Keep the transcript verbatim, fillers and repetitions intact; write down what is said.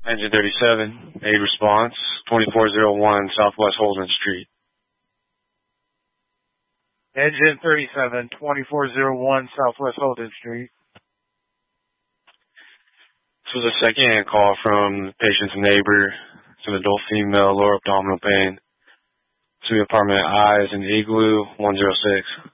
Engine thirty-seven, aid response, twenty-four oh one Southwest Holden Street. Engine thirty-seven, twenty-four oh one Southwest Holden Street. This was a second-hand call from the patient's neighbor. It's an adult female, lower abdominal pain. To the apartment I is in Igloo, one oh six.